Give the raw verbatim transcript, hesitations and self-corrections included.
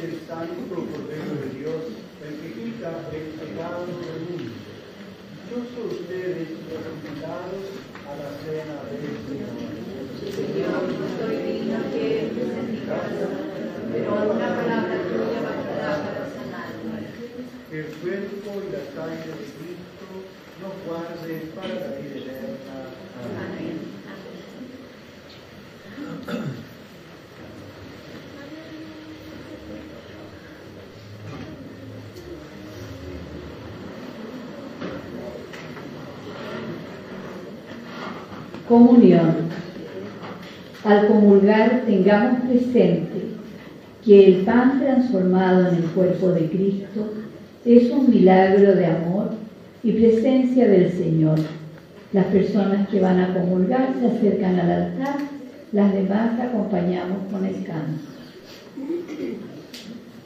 el Santo Cordero de Dios, el que quita el pecado del mundo. Dichosos ustedes los invitados a la cena del Señor. Señor, no soy digno que entres en mi casa, pero una palabra tuya bastará para sanarme. El cuerpo y la sangre de Cristo nos guarde para la vida eterna. Amén. Comunión. Al comulgar tengamos presente que el pan transformado en el cuerpo de Cristo es un milagro de amor y presencia del Señor. Las personas que van a comulgar se acercan al altar, las demás acompañamos con el canto.